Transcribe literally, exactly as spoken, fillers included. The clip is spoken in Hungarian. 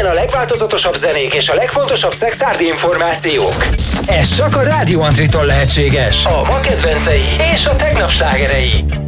Helyen a legváltozatosabb zenék és a legfontosabb szexárdi információk. Ez csak a Rádió Antritól lehetséges. A ma kedvencei és a tegnap slágerei.